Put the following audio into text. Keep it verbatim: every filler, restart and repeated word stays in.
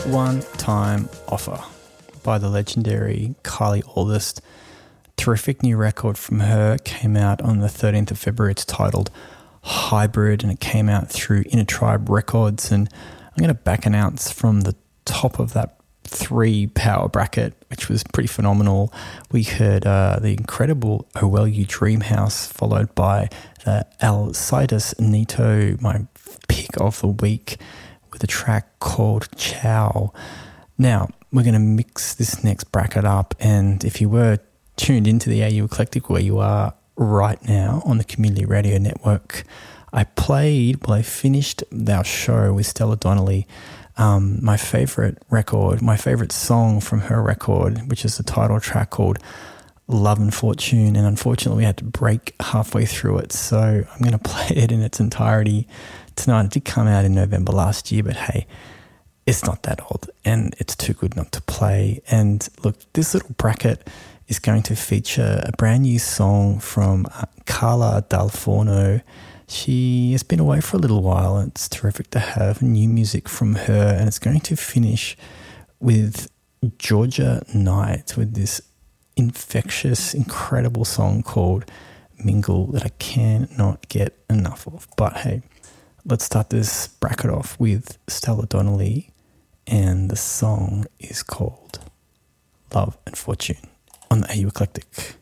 One Time Offer by the legendary Kylie August. Terrific new record from her, came out on the thirteenth of February. It's titled Hybrid and it came out through Inner Tribe Records. And I'm going to back announce from the top of that three power bracket, which was pretty phenomenal. We heard uh, the incredible O L U Dreamhouse, followed by the Alcides Nito, my pick of the week, with a track called Ciao. Now, we're going to mix this next bracket up, and if you were tuned into the A U Eclectic where you are right now on the Community Radio Network, I played, well, I finished our show with Stella Donnelly, um, my favourite record, my favourite song from her record, which is the title track called Love and Fortune, and unfortunately we had to break halfway through it, so I'm going to play it in its entirety tonight. It did come out in November last year, but hey, it's not that old and it's too good not to play. And look, this little bracket is going to feature a brand new song from uh, Carla Dal Forno. She has been away for a little while, and it's terrific to have new music from her, and it's going to finish with Georgia Knight with this infectious, incredible song called Mingle that I cannot get enough of. But hey, let's start this bracket off with Stella Donnelly, and the song is called Love and Fortune on the A U Eclectic.